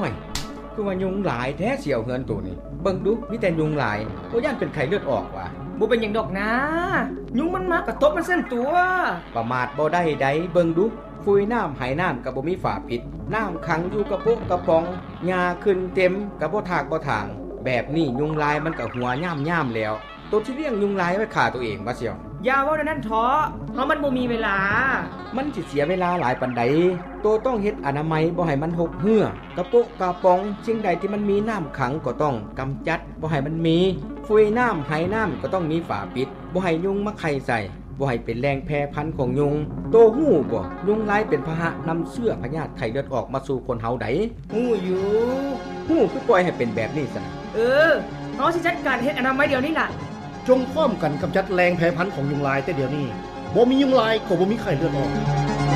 ห่วยคือว่ายุงหลายแท้เสี่ยวเฮือนตัวนี้เบิ่งดูมีแต่ยุงหลายบ่ย่านเป็นไข้เลือดออกว่ะบ่เป็นหยังดอกนะยุงมันมากระตบมันเส้นตัวประมาทบ่ได้ใดเบิ่งดูฟุยน้ำไหน้ำก็บ่มีฝาปิดน้ำขังอยู่กระโปะกระป๋องหญ้าขึ้นเต็มก็บ่ถากบ่ถางแบบนี้ยุงลายมันก็หัวย่ำๆแล้วตัวที่เลี้ยงยุงลายไว้ฆ่าตัวเองว่าเสี่ยวอย่าเว้านั่นท้อเพราะมันบ่มีเวลามันสิเสียเวลาหลายปานใดตัวต้องเฮ็ดอนามัยบ่ให้มันหกเหื้อกระโปะกระป๋องสิ่งใดที่มันมีน้ำขังก็ต้องกำจัดบ่ให้มันมีฟุยน้ำไหน้ำก็ต้องมีฝาปิดบ่ให้ยุงมาไข่ใส่บ่ให้เป็นแรงแพร่พันธุ์ของยุงโตฮู้บ่ยุงลายเป็นพาหะนำเชื้อพยาธิไข้เลือดออกมาสู่คนเฮาได้ฮู้อยู่ฮู้คือปล่อยให้เป็นแบบนี้ซะนะเฮาสิจัดการเฮ็ดอนามัยเดี๋ยวนี้ล่ะจงพร้อมกันกำจัดแรงแพร่พันธุ์ของยุงลายแต่เดี๋ยวนี้บ่มียุงลายก็บ่มีไข้เลือดออก